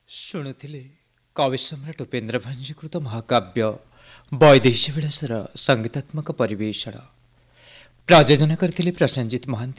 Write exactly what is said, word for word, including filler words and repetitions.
ଶୁଣୁଥିଲେ କବି ସମ୍ରାଟ ଉପେନ୍ଦ୍ର ଭଞ୍ଜକୃତ ମହାକାବ୍ୟ ବୈଦେହୀଶ ବିଳାସର ସଙ୍ଗୀତାତ୍ମକ ପରିବେଷଣ। ପ୍ରଯୋଜନା କରିଥିଲେ ପ୍ରସେନଜିତ ମହାନ୍ତି।